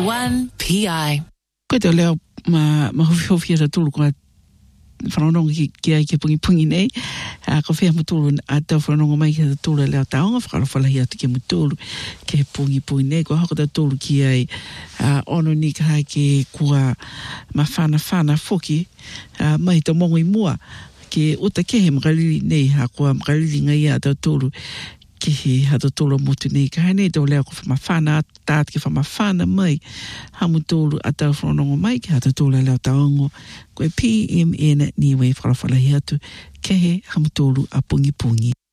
R1PI. Koe te leo ma hofi ata tulu kua whanonga ki ai ke pungi nei. Ko whea mutulu a tau whanonga mai ki ata tulu leo taonga whakalawhalahi atu ke mutulu ke pungi nei. Ko hako ta tulu ki ai ono ni ka hai ke kua ma whana foki mai ta mongo i mua ke uta kehe makalili nei ha kua makalili ngai a tau tulu ki he hata tolo motu nei ka hane tau leo ko whamawhana tāt ki whamawhana mai hamu tolo a tau whanongo mai ki hata tolo leo taongo koe PMN niwe whalawhalahi atu kehe hamu tolo a pungi.